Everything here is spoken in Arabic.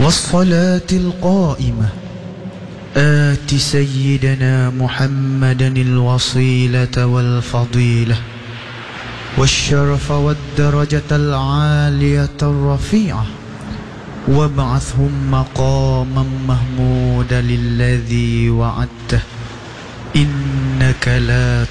والصلاة القائمة آت سيدنا محمدا الوصيلة والفضيلة والشرف والدرجة العالية الرفيعة وابعثهم مقاما محمودا الذي وعدته إنك لا